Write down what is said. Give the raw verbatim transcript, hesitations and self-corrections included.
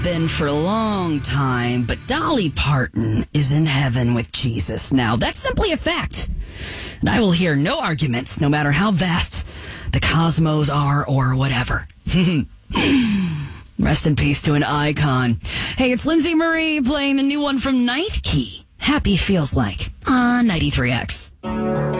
Been for a long time, but Dolly Parton is in heaven with Jesus now. That's simply a fact. And I will hear no arguments, no matter how vast the cosmos are or whatever. Rest in peace to an icon. Hey, it's Lindsay Marie playing the new one from Ninth Key. Happy Feels Like on ninety-three X.